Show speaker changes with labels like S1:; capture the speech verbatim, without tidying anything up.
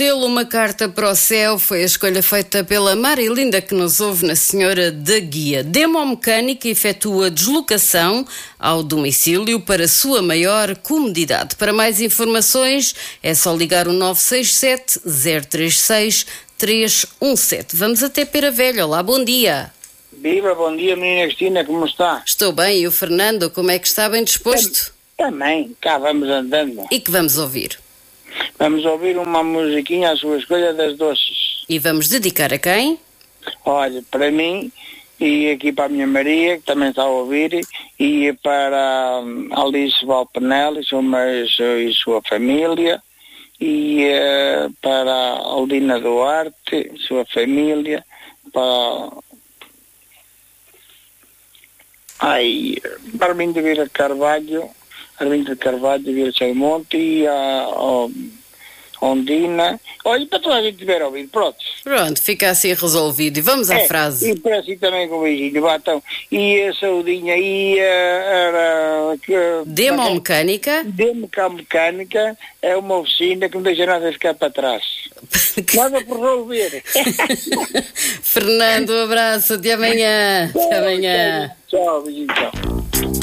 S1: Deu uma carta para o céu, foi a escolha feita pela Marilinda que nos ouve na Senhora da Guia. Demomecânica efetua deslocação ao domicílio para sua maior comodidade. Para mais informações é só ligar o nove seis sete, zero três seis, três um sete. Vamos até Pera Velha. Olá, bom dia.
S2: Viva, bom dia, menina Cristina, como está?
S1: Estou bem, e o Fernando, como é que está? Bem disposto?
S2: Também, cá vamos andando.
S1: E que vamos ouvir?
S2: Vamos ouvir uma musiquinha à sua escolha das doces.
S1: E vamos dedicar a quem?
S2: Olha, para mim, e aqui para a minha Maria, que também está a ouvir, e para a Alice Valpenel e sua, e sua família, e uh, para a Aldina Duarte, sua família, para... Ai, para mim de Vila Carvalho, Arlindo de Carvalho de Vila Monte e a, a Ondina. Olha, para toda a gente tiver ouvido, pronto.
S1: Pronto, fica assim resolvido. E vamos à
S2: é,
S1: frase.
S2: E para assim também com o beijinho. Então, e a saudinha, e a...
S1: Demomecânica?
S2: Demomecânica é uma oficina que não deixa nada ficar para trás. Nada por resolver.
S1: Fernando, um abraço. Até amanhã. Até amanhã.
S2: Tchau, beijinho, tchau.